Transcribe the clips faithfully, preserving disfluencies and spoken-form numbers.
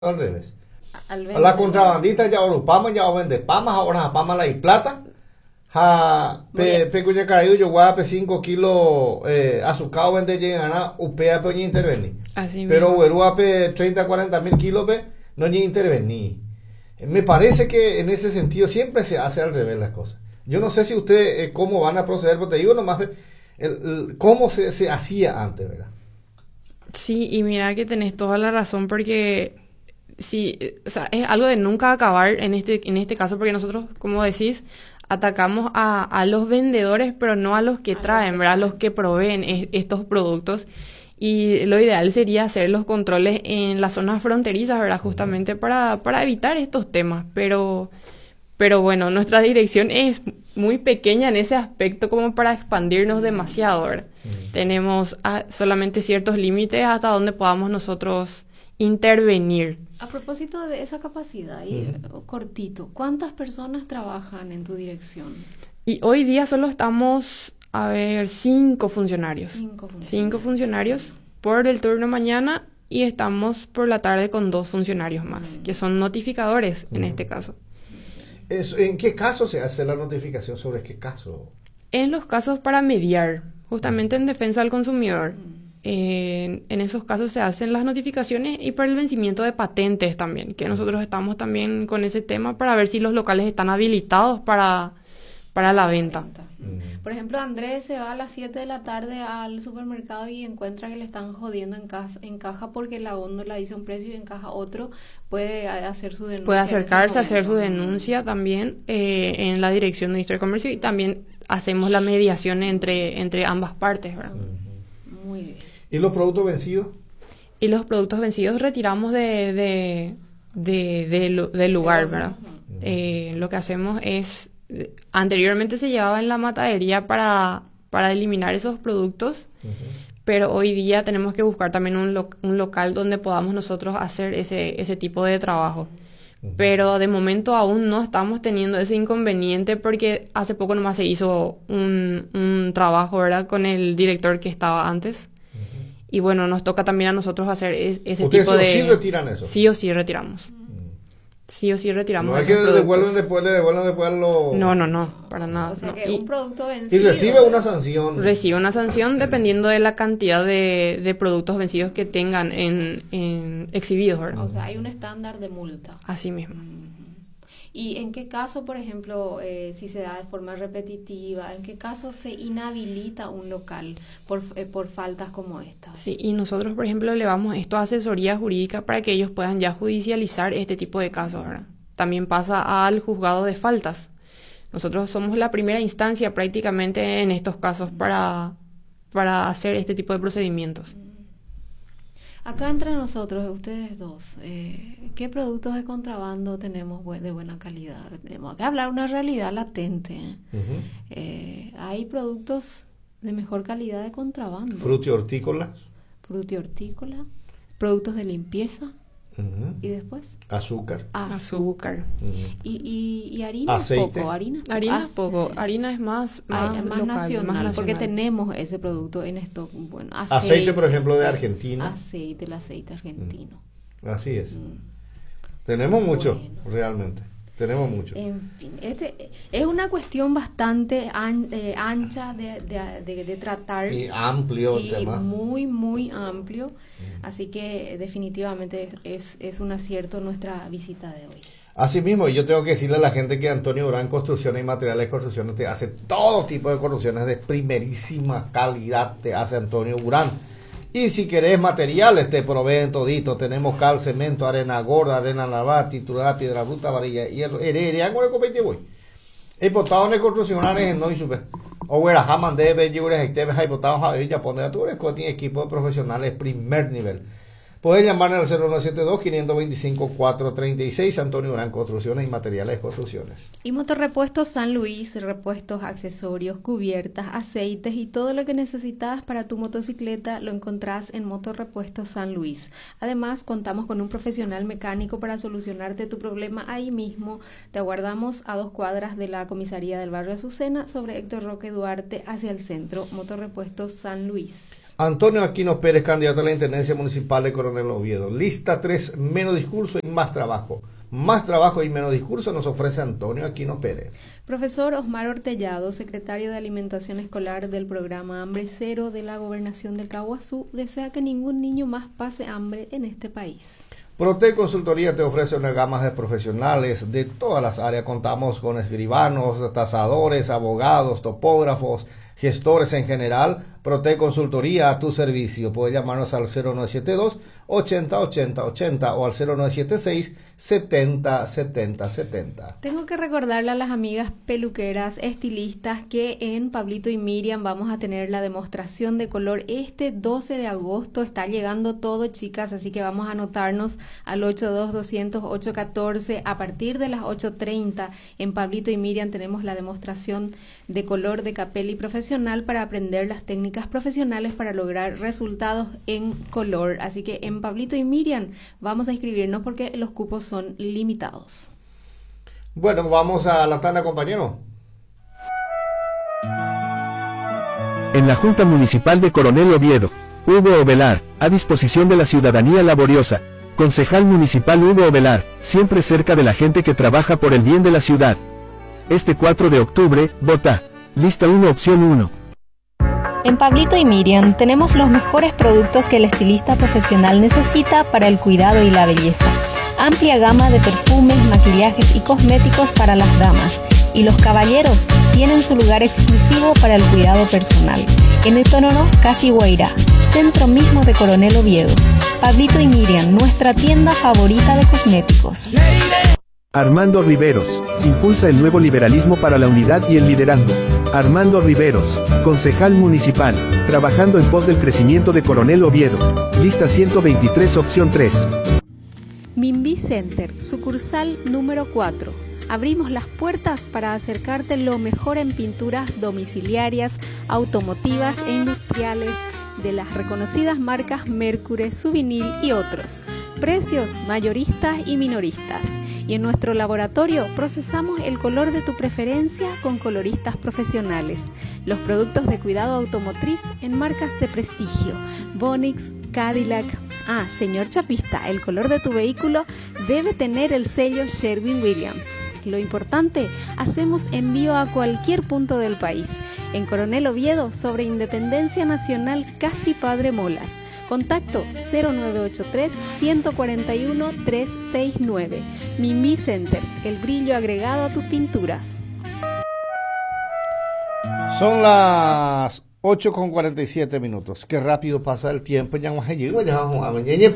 al revés. Al A la contrabandista ya oro pama ya vende pamas ahora a pama la y plata. Ha pe pe cuya caído yo guape cinco kilos eh, azúcar vende llena upea pe ni intervení. Así Pero mismo. huerua pe treinta cuarenta mil kilos pe no ni intervení. Me parece que en ese sentido siempre se hace al revés las cosas. Yo no sé si usted eh, cómo van a proceder, pero te digo nomás el, el, cómo se, se hacía antes, ¿verdad? Sí, y mira que tenés toda la razón porque sí, o sea, es algo de nunca acabar en este, en este caso porque nosotros, como decís, atacamos a, a los vendedores, pero no a los que traen, ¿verdad? A los que proveen es, estos productos. Y lo ideal sería hacer los controles en las zonas fronterizas, ¿verdad? Justamente para, para evitar estos temas. Pero, pero bueno, nuestra dirección es muy pequeña en ese aspecto como para expandirnos demasiado, ¿verdad? Mm. Tenemos a, solamente ciertos límites hasta donde podamos nosotros intervenir. A propósito de esa capacidad, y uh-huh. cortito, ¿cuántas personas trabajan en tu dirección? Y hoy día solo estamos... A ver, cinco funcionarios. Cinco funcionarios. Cinco funcionarios por el turno mañana y estamos por la tarde con dos funcionarios más, mm. que son notificadores mm. en este caso. Eso, ¿en qué caso se hace la notificación? ¿Sobre qué caso? En los casos para mediar, justamente en defensa del consumidor. Mm. Eh, en esos casos se hacen las notificaciones y por el vencimiento de patentes también, que nosotros estamos también con ese tema para ver si los locales están habilitados para, para la venta. Por ejemplo, Andrés se va a las siete de la tarde al supermercado y encuentra que le están jodiendo en, casa, en caja porque la góndola dice un precio y en caja otro, puede hacer su denuncia. Puede acercarse a hacer su denuncia también eh, en la Dirección de Industria y Comercio y también hacemos la mediación entre, entre ambas partes, ¿verdad? Uh-huh. Muy bien. ¿Y los productos vencidos? Y los productos vencidos retiramos de, de, de, de, de del lugar, ¿verdad? Uh-huh. Eh, lo que hacemos es... Anteriormente se llevaba en la matadería para, para eliminar esos productos, uh-huh. pero hoy día tenemos que buscar también un, lo, un local donde podamos nosotros hacer ese, ese tipo de trabajo. Uh-huh. Pero de momento aún no estamos teniendo ese inconveniente porque hace poco nomás se hizo un, un trabajo, ¿verdad?, con el director que estaba antes. Uh-huh. Y bueno, nos toca también a nosotros hacer es, ese tipo de... ¿Ustedes sí retiran eso? Sí o sí retiramos. Sí o sí retiramos. No es que le devuelven después, le devuelven después lo... No, no, no, para nada. O sea no. que y, un producto vencido... Y recibe una sanción. Recibe una sanción dependiendo de la cantidad de, de productos vencidos que tengan en, en exhibidos, ¿verdad? O sea, hay un estándar de multa. Así mismo. ¿Y en qué caso, por ejemplo, eh, si se da de forma repetitiva, en qué caso se inhabilita un local por, eh, por faltas como estas? Sí, y nosotros, por ejemplo, le damos esto a asesoría jurídica para que ellos puedan ya judicializar este tipo de casos, ¿verdad? También pasa al juzgado de faltas. Nosotros somos la primera instancia prácticamente en estos casos para, para hacer este tipo de procedimientos. Acá entre nosotros, ustedes dos, eh, ¿qué productos de contrabando tenemos bu- de buena calidad? Tenemos que hablar una realidad latente. ¿eh? Uh-huh. Eh, hay productos de mejor calidad de contrabando. Frutihortícolas. Frutihortícola, productos de limpieza. Uh-huh. ¿Y después? Azúcar. Azúcar. Uh-huh. Y, y, y harina Aceite. poco. Harina, harina es poco. Harina es más, más, Ay, más, local, nacional, más nacional. porque tenemos ese producto en stock. Bueno, aceite, aceite, por ejemplo, de Argentina. Aceite, el aceite argentino. Mm. Así es. Mm. Tenemos mucho, bueno. realmente. Tenemos mucho. En fin, este es una cuestión bastante an, eh, ancha de, de, de, de tratar. Y amplio y el tema. Muy, muy amplio. Mm. Así que definitivamente es, es un acierto nuestra visita de hoy. Así mismo, yo tengo que decirle a la gente que Antonio Durán Construcciones y Materiales de Construcciones te hace todo tipo de construcciones de primerísima calidad, te hace Antonio Durán. Y si querés materiales, te proveen todito. Tenemos cal, cemento, arena gorda, arena lavada, titular, piedra bruta, varilla, hierro, heredia, ángulo de copete, voy. He botado en construccionales, no y sube. O era Haman debe, yo era Haitebe, hay botado a ella, poner a tu tiene equipo de profesionales primer nivel. Puedes llamar al cero nueve siete dos, cinco dos cinco, cuatro tres seis, Antonio Durán Construcciones y Materiales de Construcciones. Y Motorrepuestos San Luis, repuestos, accesorios, cubiertas, aceites y todo lo que necesitas para tu motocicleta lo encontrás en Motorrepuestos San Luis. Además, contamos con un profesional mecánico para solucionarte tu problema ahí mismo. Te aguardamos a dos cuadras de la comisaría del barrio Azucena sobre Héctor Roque Duarte hacia el centro. Motorrepuestos San Luis. Antonio Aquino Pérez, candidato a la Intendencia Municipal de Coronel Oviedo. Lista tres, menos discurso y más trabajo. Más trabajo y menos discurso nos ofrece Antonio Aquino Pérez. Profesor Osmar Ortellado, secretario de Alimentación Escolar del programa Hambre Cero de la Gobernación del Caguazú, desea que ningún niño más pase hambre en este país. Prote Consultoría te ofrece una gama de profesionales de todas las áreas. Contamos con escribanos, tasadores, abogados, topógrafos, gestores en general. Prote Consultoría a tu servicio. Puedes llamarnos al cero nueve siete dos, ochenta, ochenta, ochenta o al cero nueve siete seis, setenta, setenta, setenta. Tengo que recordarle a las amigas peluqueras, estilistas, que en Pablito y Miriam vamos a tener la demostración de color este doce de agosto. Está llegando todo, chicas, así que vamos a anotarnos al ocho dos doscientos ocho catorce. A partir de las ocho treinta en Pablito y Miriam tenemos la demostración de color de Capelli profesional para aprender las técnicas profesionales para lograr resultados en color. Así que en Pablito y Miriam vamos a inscribirnos porque los cupos son limitados. Bueno, vamos a la tanda, compañero. En la Junta Municipal de Coronel Oviedo, Hugo Ovelar, a disposición de la ciudadanía laboriosa. Concejal Municipal Hugo Ovelar, siempre cerca de la gente que trabaja por el bien de la ciudad. Este cuatro de octubre, vota. Lista uno, opción uno. En Pablito y Miriam tenemos los mejores productos que el estilista profesional necesita para el cuidado y la belleza. Amplia gama de perfumes, maquillajes y cosméticos para las damas. Y los caballeros tienen su lugar exclusivo para el cuidado personal. En el Etonono, Casi Guairá, centro mismo de Coronel Oviedo. Pablito y Miriam, nuestra tienda favorita de cosméticos. Armando Riveros, impulsa el nuevo liberalismo para la unidad y el liderazgo. Armando Riveros, concejal municipal, trabajando en pos del crecimiento de Coronel Oviedo. Lista ciento veintitrés, opción tres. Mimbi Center, sucursal número cuatro. Abrimos las puertas para acercarte lo mejor en pinturas domiciliarias, automotivas e industriales de las reconocidas marcas Mercury, Souvenir y otros. Precios mayoristas y minoristas. Y en nuestro laboratorio procesamos el color de tu preferencia con coloristas profesionales. Los productos de cuidado automotriz en marcas de prestigio. Vonix, Cadillac. Ah, señor chapista, el color de tu vehículo debe tener el sello Sherwin-Williams. Lo importante, hacemos envío a cualquier punto del país. En Coronel Oviedo, sobre Independencia Nacional, casi Padre Molas. Contacto cero nueve ocho tres, uno cuatro uno, tres seis nueve. Mimbi Center, el brillo agregado a tus pinturas. Son las ocho con cuarenta y siete minutos. Qué rápido pasa el tiempo. Ya vamos a llegar, ya vamos a llegar.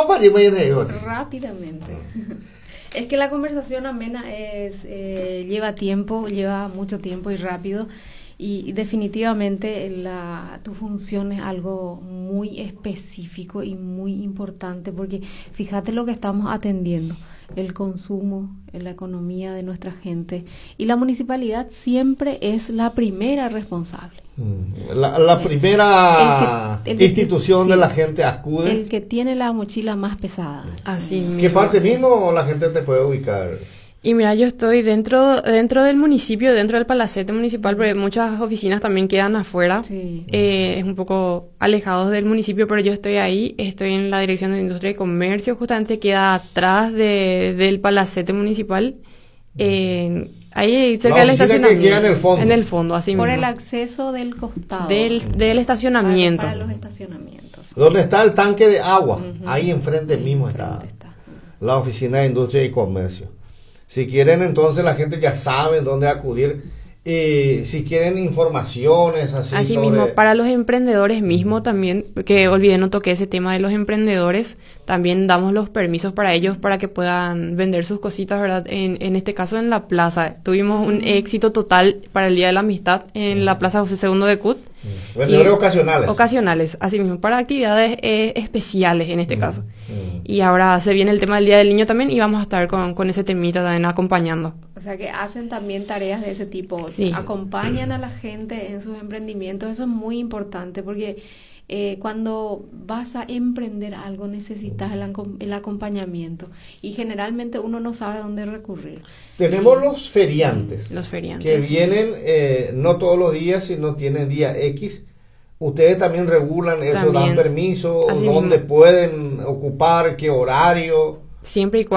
Rápidamente. Es que la conversación amena es eh, lleva tiempo, lleva mucho tiempo y rápido. Y definitivamente la, tu función es algo muy específico y muy importante, porque fíjate lo que estamos atendiendo, el consumo, la economía de nuestra gente, y la municipalidad siempre es la primera responsable. La, la primera el que, el institución que, de sí, la gente acude. El que tiene la mochila más pesada. Así mismo. ¿Qué parte mismo la gente te puede ubicar? Y mira, yo estoy dentro dentro del municipio, dentro del palacete municipal, porque muchas oficinas también quedan afuera, sí. eh, es un poco alejados del municipio, pero yo estoy ahí, estoy en la Dirección de Industria y Comercio, justamente queda atrás de, del palacete municipal, eh, ahí cerca la del estacionamiento. Que queda en el fondo. En el fondo, así Por mismo. el acceso del costado. Del, del estacionamiento. Para, para los estacionamientos. ¿Dónde está el tanque de agua? Uh-huh. Ahí enfrente ahí mismo enfrente está, está la Oficina de Industria y Comercio. Si quieren, entonces la gente ya sabe dónde acudir. Y si quieren informaciones así, así sobre... mismo, para los emprendedores mismos también, que olvidé, no toqué ese tema de los emprendedores, también damos los permisos para ellos para que puedan vender sus cositas, ¿verdad? En, en este caso en la plaza. Tuvimos un éxito total para el Día de la Amistad en la Plaza José segundo de Cut. Vendedores ocasionales. Ocasionales, así mismo, para actividades eh, especiales en este mm, caso. Mm. Y ahora se viene el tema del Día del Niño también y vamos a estar con, con ese temita también acompañando. O sea que hacen también tareas de ese tipo, sí. Acompañan a la gente en sus emprendimientos, eso es muy importante porque eh, cuando vas a emprender algo necesitas el, el acompañamiento y generalmente uno no sabe a dónde recurrir. Tenemos y, los feriantes, los feriantes que vienen eh, no todos los días, sino tienen día X ustedes también regulan eso, También. dan permiso, Así dónde mismo. pueden ocupar, qué horario. Siempre y